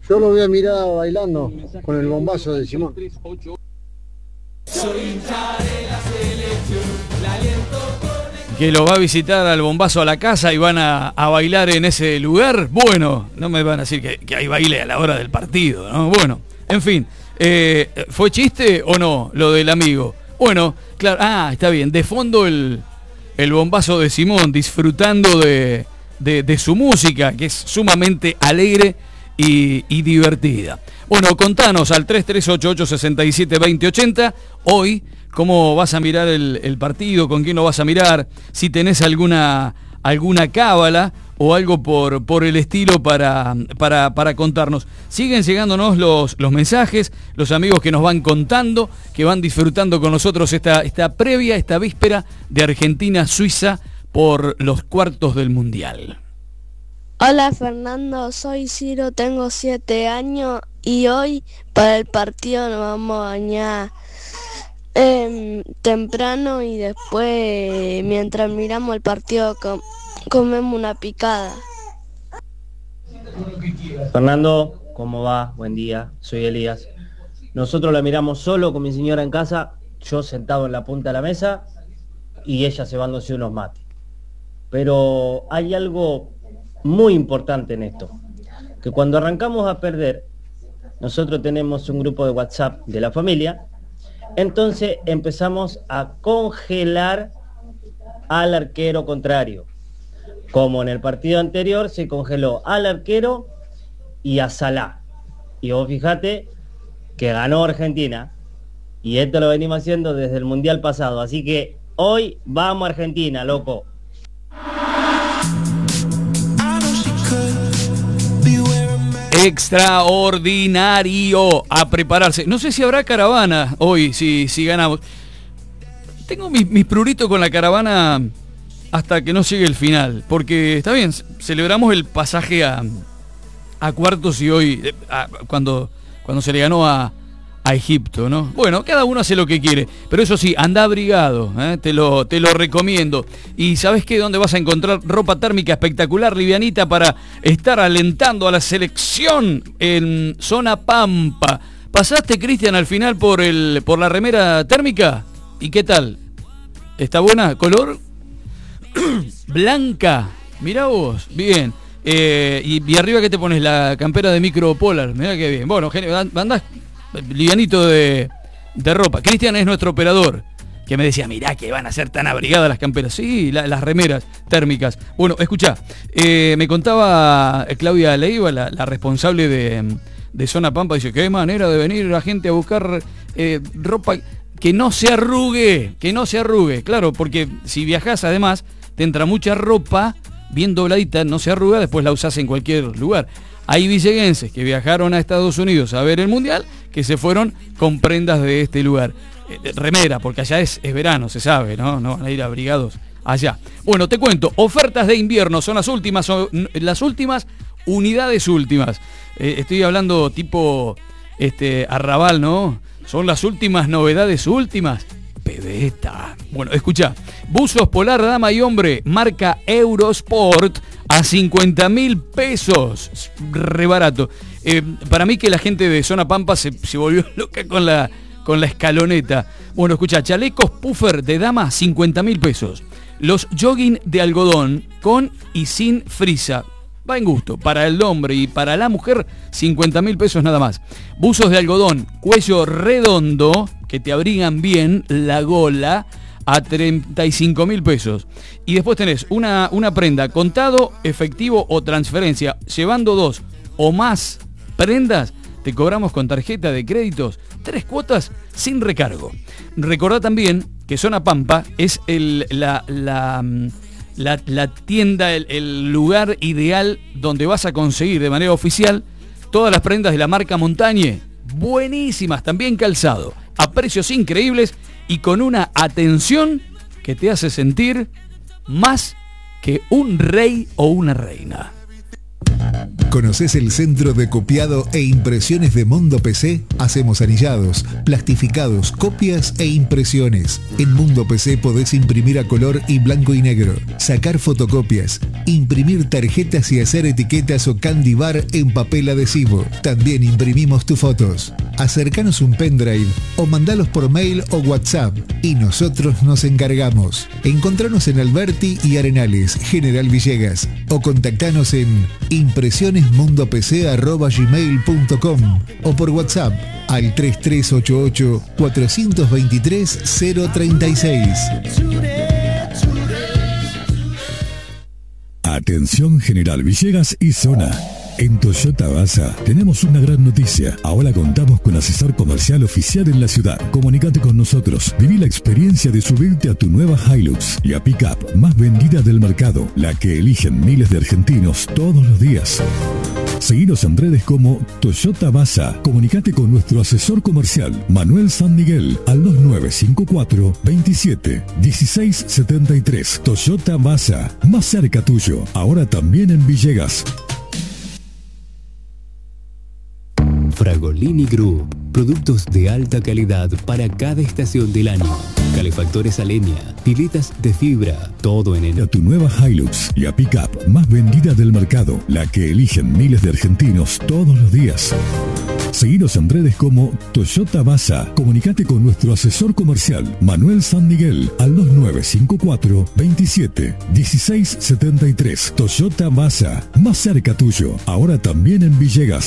Yo lo voy a mirar bailando con el bombazo de Simón. Que lo va a visitar al bombazo a la casa y van a bailar en ese lugar. Bueno, no me van a decir que hay baile a la hora del partido, ¿no? Bueno, en fin, ¿fue chiste o no lo del amigo? Bueno, claro, está bien, de fondo el bombazo de Simón, disfrutando de su música, que es sumamente alegre y divertida. Bueno, contanos al 3388-672080, hoy, ¿cómo vas a mirar el partido? ¿Con quién lo vas a mirar? Si tenés alguna cábala o algo por el estilo para contarnos. Siguen llegándonos los mensajes, los amigos que nos van contando, que van disfrutando con nosotros esta previa, esta víspera de Argentina-Suiza por los cuartos del Mundial. Hola Fernando, soy Ciro, tengo 7 años y hoy para el partido nos vamos a bañar temprano y después mientras miramos el partido comemos una picada. Fernando, ¿cómo va? Buen día, soy Elías. Nosotros la miramos solo con mi señora en casa, yo sentado en la punta de la mesa y ella cebándose unos mates. Pero hay algo muy importante en esto, que cuando arrancamos a perder, nosotros tenemos un grupo de WhatsApp de la familia, entonces empezamos a congelar al arquero contrario, como en el partido anterior se congeló al arquero y a Salah, y vos fijate que ganó Argentina, y esto lo venimos haciendo desde el Mundial pasado, así que hoy vamos a Argentina, loco. Extraordinario, a prepararse. No sé si habrá caravana hoy, si ganamos. Tengo mis pruritos con la caravana hasta que no llegue el final, porque está bien, celebramos el pasaje a cuartos y hoy, cuando se le ganó a Egipto, ¿no? Bueno, cada uno hace lo que quiere, pero eso sí, anda abrigado, te lo recomiendo. Y ¿sabés qué? ¿Dónde vas a encontrar ropa térmica espectacular, livianita, para estar alentando a la selección? En Zona Pampa. ¿Pasaste, Cristian, al final por la remera térmica? ¿Y qué tal? ¿Está buena? ¿Color? Blanca. Mirá vos, bien. Y arriba, ¿qué te pones? La campera de Micro Polar. Mirá qué bien. Bueno, andás livianito de ropa. Cristian es nuestro operador, que me decía, mirá que van a ser tan abrigadas las camperas. Sí, las remeras térmicas. Bueno, escuchá, me contaba Claudia Leiva, la responsable de Zona Pampa, dice, qué manera de venir la gente a buscar ropa que no se arrugue, claro, porque si viajás además, te entra mucha ropa bien dobladita, no se arruga, después la usás en cualquier lugar. Hay villeguenses que viajaron a Estados Unidos a ver el Mundial, que se fueron con prendas de este lugar. Remera, porque allá es verano, se sabe, ¿no? No van a ir abrigados allá. Bueno, te cuento, ofertas de invierno, son las últimas unidades últimas. Estoy hablando tipo Arrabal, ¿no? Son las últimas novedades últimas. Pebeta. Bueno, escuchá. Buzos polar, dama y hombre, marca Eurosport, a 50.000 pesos. Re barato. Para mí que la gente de Zona Pampa se volvió loca con la escaloneta. Bueno, escuchá, chalecos puffer de dama, 50.000 pesos. Los jogging de algodón, con y sin frisa. Va en gusto. Para el hombre y para la mujer, 50.000 pesos nada más. Buzos de algodón, cuello redondo, que te abrigan bien la gola, a 35.000 pesos. Y después tenés una prenda, contado, efectivo o transferencia. Llevando 2 o más prendas, te cobramos con tarjeta de créditos 3 cuotas sin recargo. Recordá también que Zona Pampa es la tienda, el lugar ideal donde vas a conseguir de manera oficial todas las prendas de la marca Montagne. Buenísimas, también calzado, a precios increíbles y con una atención que te hace sentir más que un rey o una reina. ¿Conoces el centro de copiado e impresiones de Mundo PC? Hacemos anillados, plastificados, copias e impresiones. En Mundo PC podés imprimir a color y blanco y negro, sacar fotocopias, imprimir tarjetas y hacer etiquetas o candy bar en papel adhesivo. También imprimimos tus fotos. Acercanos un pendrive o mandalos por mail o WhatsApp y nosotros nos encargamos. Encontranos en Alberti y Arenales, General Villegas, o contactanos en impresionesmundopc@gmail.com o por WhatsApp al 3388 423 036. Atención General Villegas y zona. En Toyota Basa tenemos una gran noticia. Ahora contamos con asesor comercial oficial en la ciudad. Comunicate con nosotros. Viví la experiencia de subirte a tu nueva Hilux y a pickup más vendida del mercado, la que eligen miles de argentinos todos los días. Seguinos en redes como Toyota Basa. Comunicate con nuestro asesor comercial Manuel San Miguel al 2954 27 16 73. Toyota Basa, más cerca tuyo. Ahora también en Villegas. Fragolini Group. Productos de alta calidad para cada estación del año. Calefactores a leña, piletas de fibra, todo en el... A tu nueva Hilux y a pickup más vendida del mercado, la que eligen miles de argentinos todos los días. Seguinos en redes como Toyota Basa. Comunicate con nuestro asesor comercial Manuel San Miguel al 2954 27 16 73. Toyota Basa, más cerca tuyo. Ahora también en Villegas.